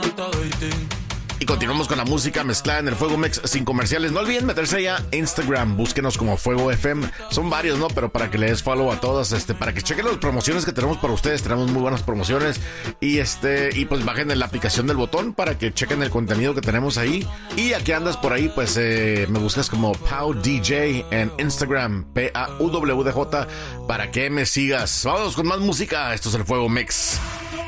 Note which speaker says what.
Speaker 1: Y continuamos con la música mezclada en el Fuego Mix sin comerciales. No olviden meterse allá a Instagram, búsquenos como Fuego FM. Son varios, ¿no? Pero para que le des follow a todas, para que chequen las promociones que tenemos para ustedes. Tenemos muy buenas promociones. Y pues bajen en la aplicación del botón para que chequen el contenido que tenemos ahí. Y aquí andas por ahí, pues me buscas como Pau DJ en Instagram, PAUWDJ, para que me sigas. Vamos con más música. Esto es el Fuego Mix.